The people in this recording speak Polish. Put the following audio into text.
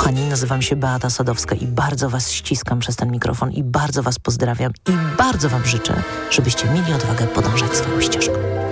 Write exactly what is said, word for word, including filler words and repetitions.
Kochani, nazywam się Beata Sadowska i bardzo was ściskam przez ten mikrofon i bardzo was pozdrawiam i bardzo wam życzę, żebyście mieli odwagę podążać swoją ścieżką.